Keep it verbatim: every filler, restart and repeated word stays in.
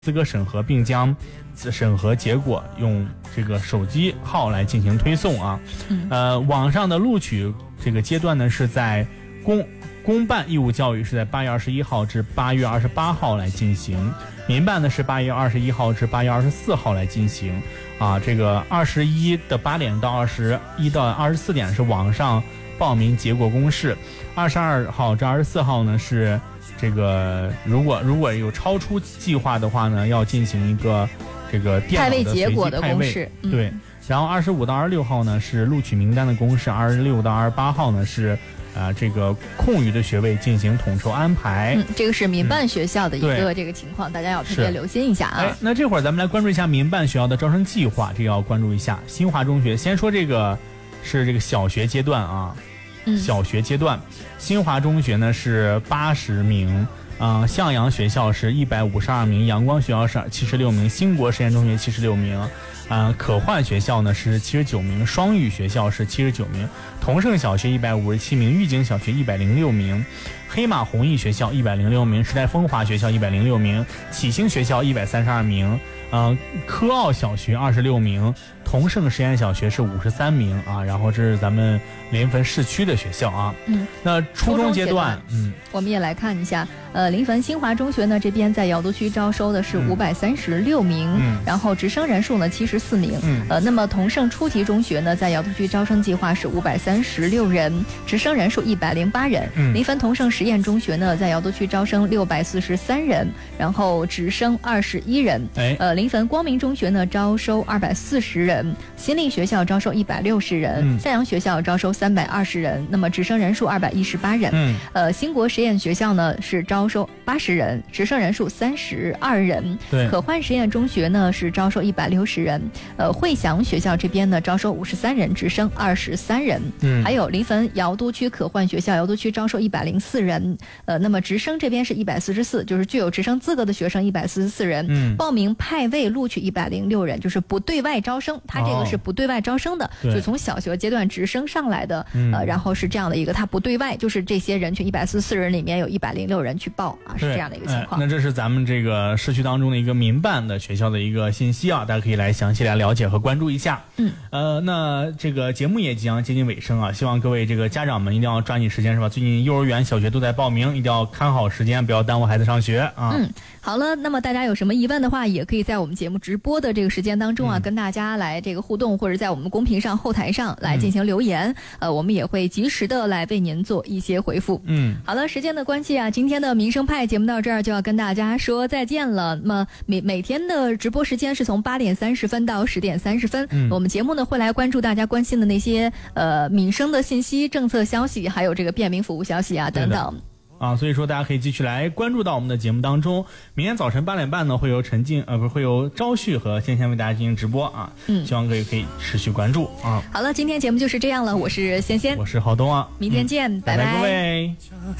资格审核，并将审核结果用这个手机号来进行推送啊。 嗯、 呃，网上的录取这个阶段呢，是在公公办义务教育是在八月二十一号至八月二十八号来进行，民办呢是八月二十一号至八月二十四号来进行啊。这个二十一的八点到二十一到二十四点是网上报名结果公示，二十二号至二十四号呢是这个如果如果有超出计划的话呢，要进行一个这个电脑的随机结果的派位， 公示、嗯、 对。然后二十五到二十六号呢是录取名单的公示，二十六到二十八号呢是呃这个空余的学位进行统筹安排。 嗯，这个是民办学校的一个这个情况，嗯、大家要特别留心一下啊。 哎，那这会儿咱们来关注一下民办学校的招生计划，这个要关注一下。新华中学，先说这个是这个小学阶段啊。 嗯、 小学阶段，新华中学呢是八十名，呃，向阳学校是一百五十二名，阳光学校是七十六名，兴国实验中学七十六名，呃，可焕学校呢是七十九名，双语学校是七十九名，同盛小学一百五十七名，预警小学一百零六名，黑马弘毅学校一百零六名，时代风华学校一百零六名，启兴学校一百三十二名，呃，科奥小学二十六名，同盛实验小学是五十三名啊，然后这是咱们临汾市区的学校啊。 嗯， 那初中阶段， 阶段嗯， 我们也来看一下，呃，临汾新华中学呢这边在瑶都区招收的是五百三十六名， 嗯， 然后直升人数呢七十四名， 嗯， 呃，那么同盛初级中学呢在瑶都区招生计划是五百三十六人，直升人数一百零八人， 嗯， 临汾同盛实验中学呢在瑶都区招生六百四十三人，然后直升二十一人， 哎， 呃，临汾光明中学呢招收二百四十人，新力学校招收一百六十人， 嗯， 向阳学校招收三百二十人，那么直升人数二百一十八人， 嗯， 呃，兴国实验学校呢是招收八十人，直升人数三十二人， 对， 可焕实验中学呢是招收一百六十人，呃，汇祥学校这边呢招收五十三人，直升二十三人， 嗯， 还有临汾瑶都区可焕学校瑶都区招收一百零四人，呃，那么直升这边是一百四十四，就是具有直升资格的学生一百四十四人， 嗯， 报名派位录取一百零六人，就是不对外招生，它这个是不对外招生的， 哦、 就从小学阶段直升上来的， 嗯、 呃，然后是这样的一个，它不对外，就是这些人群一百四十四人里面有一百零六人去报啊，是这样的一个情况、 哎。那这是咱们这个市区当中的一个民办的学校的一个信息啊，大家可以来详细来了解和关注一下。 嗯， 呃，那这个节目也即将接近尾声啊，希望各位这个家长们一定要抓紧时间，是吧？最近幼儿园、小学都在报名，一定要看好时间，不要耽误孩子上学啊。 嗯，好了，那么大家有什么疑问的话，也可以在我们节目直播的这个时间当中啊，嗯、跟大家来这个互动，或者在我们公屏上后台上来进行留言，嗯、呃，我们也会及时的来为您做一些回复。 嗯， 好了，时间的关系啊，今天的民生派节目到这儿就要跟大家说再见了。那么每每天的直播时间是从八点三十分到十点三十分，嗯，我们节目呢会来关注大家关心的那些呃民生的信息、政策消息，还有这个便民服务消息啊等等。 啊，所以说大家可以继续来关注到我们的节目当中。明天早晨八点半呢，会有陈静呃不是会有朝旭和芊芊为大家进行直播啊。嗯，希望各位可以持续关注啊。 好了，今天节目就是这样了，我是芊芊， 我是郝东啊， 明天见， 嗯、 拜拜， 拜拜各位。